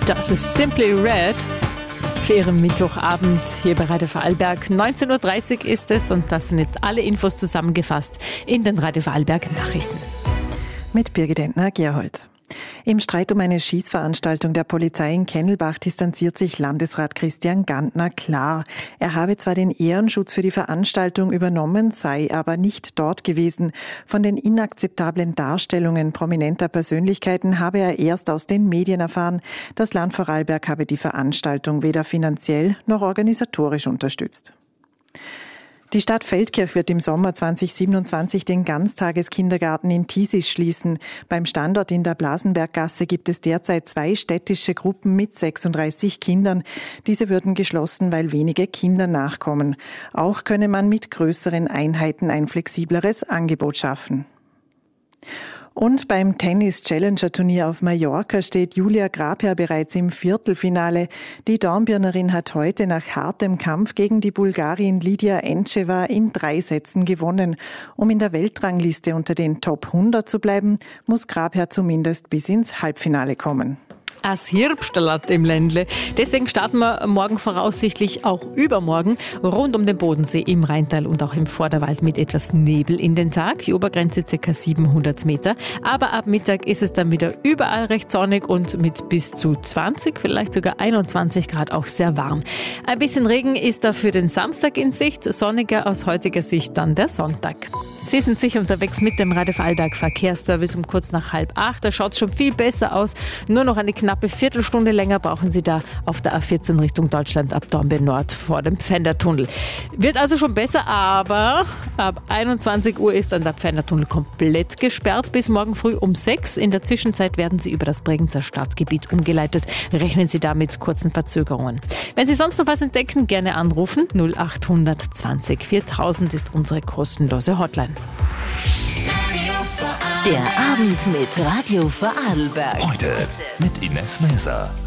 Das ist Simply Red für Ihren Mittwochabend hier bei Radio Vorarlberg. 19.30 Uhr ist es und das sind jetzt alle Infos zusammengefasst in den Radio Vorarlberg Nachrichten. Mit Birgit Entner-Gerhold. Im Streit um eine Schießveranstaltung der Polizei in Kennelbach distanziert sich Landesrat Christian Gantner klar. Er habe zwar den Ehrenschutz für die Veranstaltung übernommen, sei aber nicht dort gewesen. Von den inakzeptablen Darstellungen prominenter Persönlichkeiten habe er erst aus den Medien erfahren. Das Land Vorarlberg habe die Veranstaltung weder finanziell noch organisatorisch unterstützt. Die Stadt Feldkirch wird im Sommer 2027 den Ganztageskindergarten in Thiesis schließen. Beim Standort in der Blasenberggasse gibt es derzeit 2 städtische Gruppen mit 36 Kindern. Diese würden geschlossen, weil wenige Kinder nachkommen. Auch könne man mit größeren Einheiten ein flexibleres Angebot schaffen. Und beim Tennis-Challenger-Turnier auf Mallorca steht Julia Grabherr bereits im Viertelfinale. Die Dornbirnerin hat heute nach hartem Kampf gegen die Bulgarin Lidia Encheva in 3 Sätzen gewonnen. Um in der Weltrangliste unter den Top 100 zu bleiben, muss Grabherr zumindest bis ins Halbfinale kommen. As Hirbstalat im Ländle. Deswegen starten wir morgen voraussichtlich auch übermorgen rund um den Bodensee im Rheintal und auch im Vorderwald mit etwas Nebel in den Tag. Die Obergrenze ca. 700 Meter. Aber ab Mittag ist es dann wieder überall recht sonnig und mit bis zu 20, vielleicht sogar 21 Grad auch sehr warm. Ein bisschen Regen ist da für den Samstag in Sicht. Sonniger aus heutiger Sicht dann der Sonntag. Sie sind sicher unterwegs mit dem Radio Vorarlberg Verkehrsservice um kurz nach 7:30. Da schaut es schon viel besser aus. Nur noch eine knappe Viertelstunde länger brauchen Sie da auf der A14 Richtung Deutschland ab Dornbirn Nord vor dem Pfändertunnel. Wird also schon besser, aber ab 21 Uhr ist dann der Pfändertunnel komplett gesperrt bis morgen früh um 6. In der Zwischenzeit werden Sie über das Bregenzer Staatsgebiet umgeleitet. Rechnen Sie da mit kurzen Verzögerungen. Wenn Sie sonst noch was entdecken, gerne anrufen. 0800 20 4000 ist unsere kostenlose Hotline. Der Abend mit Radio Vorarlberg. Heute mit Ines Maeser.